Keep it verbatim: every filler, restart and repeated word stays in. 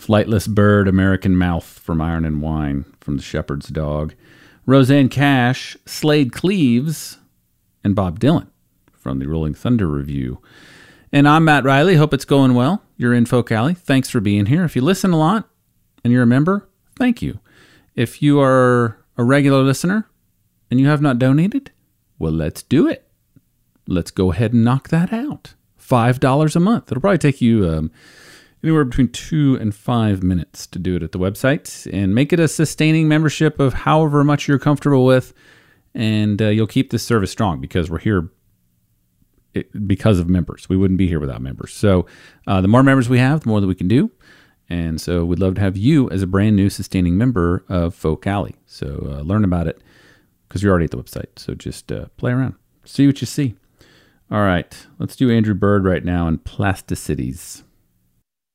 Flightless Bird, American Mouth from Iron and Wine from The Shepherd's Dog. Roseanne Cash, Slade Cleaves, and Bob Dylan from the Rolling Thunder Review. And I'm Matt Riley. Hope it's going well. You're in Folk Alley. Thanks for being here. If you listen a lot and you're a member, thank you. If you are a regular listener and you have not donated, well, let's do it. Let's go ahead and knock that out. five dollars a month. It'll probably take you um, anywhere between two and five minutes to do it at the website. And make it a sustaining membership of however much you're comfortable with. And uh, you'll keep this service strong because we're here because of members. We wouldn't be here without members. So uh, the more members we have, the more that we can do. And so we'd love to have you as a brand new sustaining member of Folk Alley. So uh, learn about it because you're already at the website. So just uh, play around. See what you see. All right, let's do Andrew Bird right now in Plasticities.